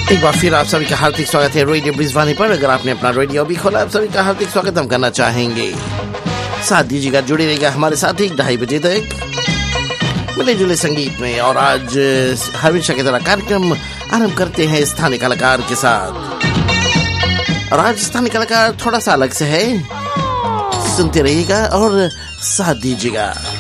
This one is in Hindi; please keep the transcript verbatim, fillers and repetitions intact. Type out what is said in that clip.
एक बार फिर आप सभी का हार्दिक स्वागत है रेडियो ब्रिजवानी पर। अगर आपने अपना रेडियो भी खोला, आप सभी का हार्दिक स्वागत हम करना चाहेंगे। साथ दीजिएगा, जुड़े रहेगा हमारे साथ ही ढाई बजे तक मिले जुले संगीत में। और आज हमेशा की तरह कार्यक्रम आरंभ करते हैं स्थानीय कलाकार के साथ। और आज स्थानीय कलाकार थोड़ा सा अलग से है, सुनते रहिएगा और साथ दीजिएगा।